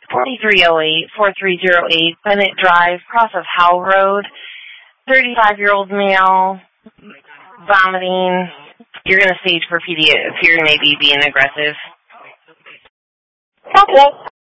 4308-4308 Bennett Drive, cross of Howell Road. 35-year-old male, vomiting. You're going to stage for PD if you're maybe being aggressive. Okay.